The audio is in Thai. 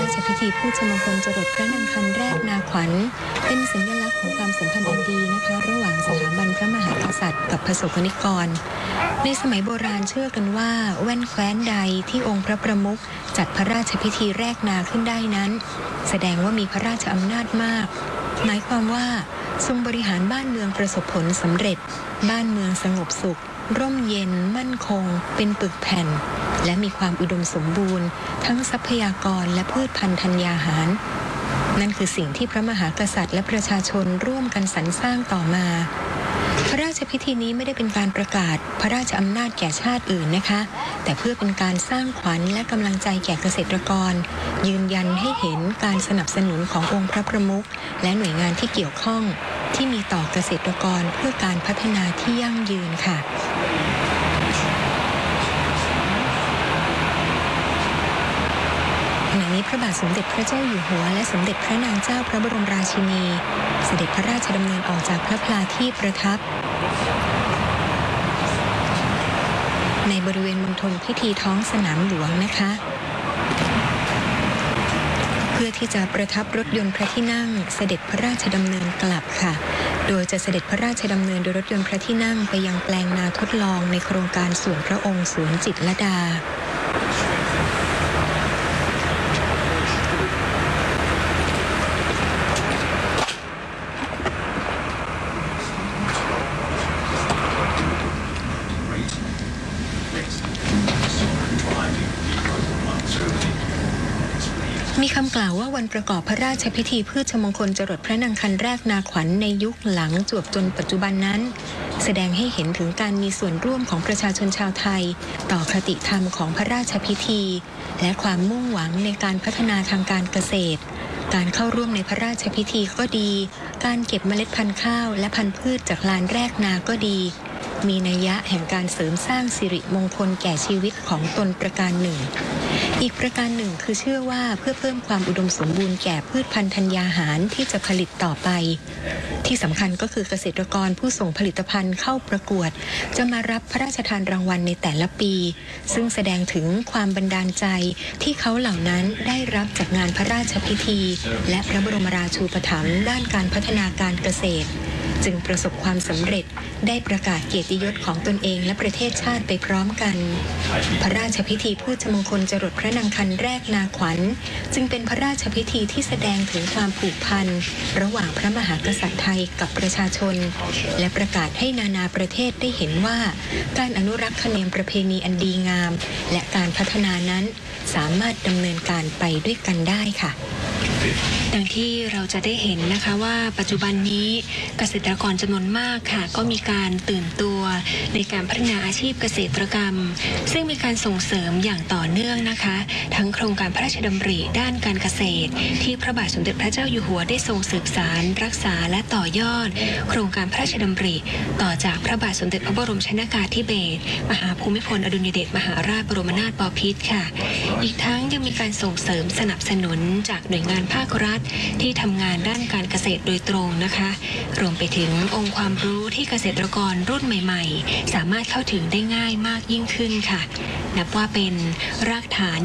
ชพิธีพืชมงคลจรดพระนางคันแรกนาขวัญเป็นสัญลักษณ์ของความสัมพันธ์อันดีนะคะระหว่างสถาบันพระมหากษัตริย์กับประสบกนิกรในสมัยโบราณเชื่อกันว่าแว่นแคว้นใดที่องค์พระประมุขจัดพระราชพิธีแรกนาขึ้นได้นั้นแสดงว่ามีพระราชอำนาจมากหมายความว่าทรงบริหารบ้านเมืองประสบผลสำเร็จบ้านเมืองสงบสุขร่มเย็นมั่นคงเป็นปึกแผ่นและมีความอุดมสมบูรณ์ทั้งทรัพยากรและพืชพันธุ์ธัญญาหารนั่นคือสิ่งที่พระมหากษัตริย์และประชาชนร่วมกันสรรสร้างต่อมาพระราชพิธีนี้ไม่ได้เป็นการประกาศพระราชอำนาจแก่ชาติอื่นนะคะแต่เพื่อเป็นการสร้างขวัญและกำลังใจแก่เกษตรกรยืนยันให้เห็นการสนับสนุนขององค์พระประมุขและหน่วยงานที่เกี่ยวข้องที่มีต่อเกษตรกรเพื่อการพัฒนาที่ยั่งยืนค่ะขณะนี้พระบาทสมเด็จพระเจ้าอยู่หัวและสมเด็จพระนางเจ้าพระบรมราชินีเสด็จพระราชดำเนินออกจากพระพลาที่ประทับในบริเวณมณฑลพิธีท้องสนามหลวงนะคะเพื่อที่จะประทับรถยนต์พระที่นั่งเสด็จพระราชดำเนินกลับค่ะโดยจะเสด็จพระราชดำเนินโดยรถยนต์พระที่นั่งไปยังแปลงนาทดลองในโครงการส่วนพระองค์สวนจิตรลดามีคำกล่าวว่าวันประกอบพระราชพิธีพืชมงคลจรดพระนางคันแรกนาขวัญในยุคหลังจวบจนปัจจุบันนั้นแสดงให้เห็นถึงการมีส่วนร่วมของประชาชนชาวไทยต่อคติธรรมของพระราชพิธีและความมุ่งหวังในการพัฒนาทางการเกษตรการเข้าร่วมในพระราชพิธีก็ดีการเก็บเมล็ดพันธุ์ข้าวและพันธุ์พืชจากลานแรกนาก็ดีมีนัยยะแห่งการเสริมสร้างสิริมงคลแก่ชีวิตของตนประการหนึ่งอีกประการหนึ่งคือเชื่อว่าเพื่อเพิ่มความอุดมสมบูรณ์แก่พืชพันธุ์ธัญญาหารที่จะผลิตต่อไปที่สำคัญก็คือเกษตรกรผู้ส่งผลิตภัณฑ์เข้าประกวดจะมารับพระราชทานรางวัลในแต่ละปีซึ่งแสดงถึงความบันดาลใจที่เขาเหล่านั้นได้รับจากงานพระราชพิธีและพระบรมราชูปถัมภ์ด้านการพัฒนาการเกษตรจึงประสบความสำเร็จได้ประกาศเกียรติยศของตนเองและประเทศชาติไปพร้อมกันพระราชพิธีพืชมงคลจรดพระนางคันแรกนาขวัญจึงเป็นพระราชพิธีที่แสดงถึงความผูกพันระหว่างพระมหากษัตริย์ไทยกับประชาชนและประกาศให้นานาประเทศได้เห็นว่าการอนุรักษ์ขนบประเพณีอันดีงามและการพัฒนานั้นสามารถดำเนินการไปด้วยกันได้ค่ะดังที่เราจะได้เห็นนะคะว่าปัจจุบันนี้เกษตรกรจำนวนมากค่ะก็มีการตื่นตัวในการพัฒนาอาชีพเกษตรกรรมซึ่งมีการส่งเสริมอย่างต่อเนื่องนะคะทั้งโครงการพระราชดำริด้านการเกษตรที่พระบาทสมเด็จพระเจ้าอยู่หัวได้ทรงสืบสานรักษาและต่อยอดโครงการพระราชดำริต่อจากพระบาทสมเด็จพระบรมชนกาธิเบศรมหาภูมิพลอดุลยเดชมหาราชบรมนาถบพิตรค่ะอีกทั้งยังมีการส่งเสริมสนับสนุนจากหน่วยงานภาครัฐที่ทำงานด้านการเกษตรโดยตรงนะคะรวมไปถึงองค์ความรู้ที่เกษตรกรรุ่นใหม่ๆสามารถเข้าถึงได้ง่ายมากยิ่งขึ้นค่ะนับว่าเป็นรากฐาน